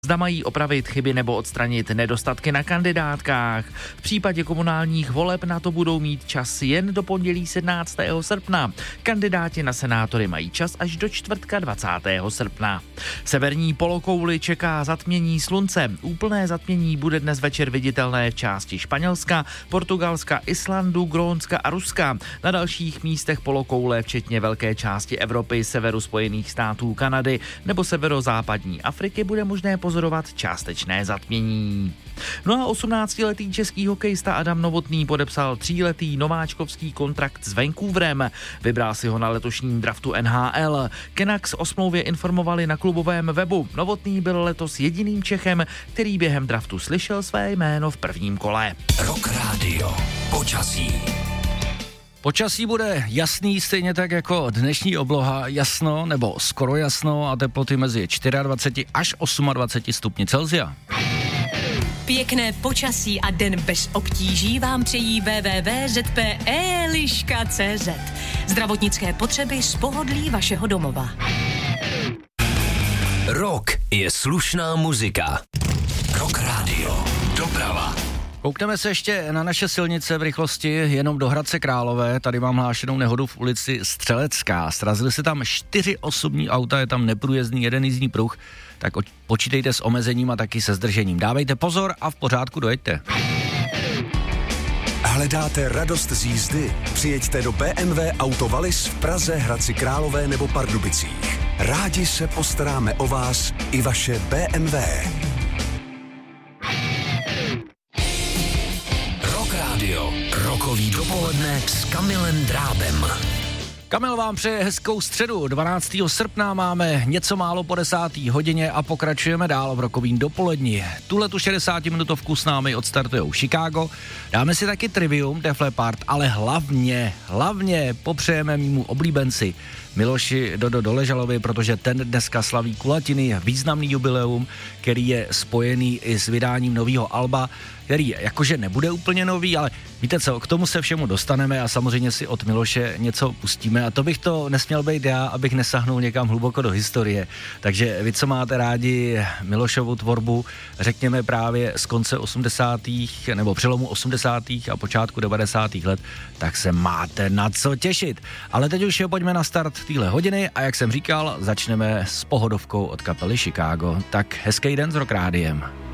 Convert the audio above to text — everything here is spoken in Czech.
Zda mají opravit chyby nebo odstranit nedostatky na kandidátkách. V případě komunálních voleb na to budou mít čas jen do pondělí 17. srpna. Kandidáti na senátory mají čas až do čtvrtka 20. srpna. Severní polokouli čeká zatmění slunce. Úplné zatmění bude dnes večer viditelné v části Španělska, Portugalska, Islandu, Grónska a Ruska. Na dalších místech polokoule, včetně velké části Evropy, severu Spojených států, Kanady nebo severozápadní Afriky, bude možné pozorovat částečné zatmění. No a 18-letý český hokejista Adam Novotný podepsal 3letý nováčkovský kontrakt s Vancouverem. Vybral si ho na letošním draftu NHL. Canucks o smlouvě informovali na klubovém webu. Novotný byl letos jediným Čechem, který během draftu slyšel své jméno v prvním kole. Rock Radio. Počasí. Počasí bude jasný, stejně tak jako dnešní obloha, jasno nebo skoro jasno a teploty mezi 24 až 28 stupni Celsia. Pěkné počasí a den bez obtíží vám přejí www.zpe.liška.cz. Zdravotnické potřeby z pohodlí vašeho domova. Rock je slušná muzika. Rock Radio. Doprava. Koukneme se ještě na naše silnice v rychlosti jenom do Hradce Králové. Tady mám hlášenou nehodu v ulici Střelecká. Srazily se tam 4 osobní auta, je tam neprůjezdný jeden jízdní pruh, tak počítejte s omezením a taky se zdržením. Dávejte pozor a v pořádku dojeďte. Hledáte radost z jízdy? Přijeďte do BMW Auto Wallis v Praze, Hradci Králové nebo Pardubicích. Rádi se postaráme o vás i vaše BMW. Rokový dopoledne s Kamilem Drábem. Kamil vám přeje hezkou středu. 12. srpna máme něco málo po 10. hodině a pokračujeme dál v rokovým dopoledni. Tuhletu 60-minutovku s námi odstartujou Chicago. Dáme si taky trivium Def Leppard, ale hlavně popřejeme mému oblíbenci Miloši Dodo Doležalovi, protože ten dneska slaví kulatiny, významný jubileum, který je spojený i s vydáním nového alba, který jakože nebude úplně nový, ale víte co, k tomu se všemu dostaneme a samozřejmě si od Miloše něco pustíme a to bych to nesměl být já, abych nesahnul někam hluboko do historie. Takže vy, co máte rádi Milošovu tvorbu, řekněme právě z konce 80. nebo přelomu 80. a počátku 90. let, tak se máte na co těšit. Ale teď už pojďme na start téhle hodiny a jak jsem říkal, začneme s pohodovkou od kapely Chicago. Tak hezký den s Rock Rádiem.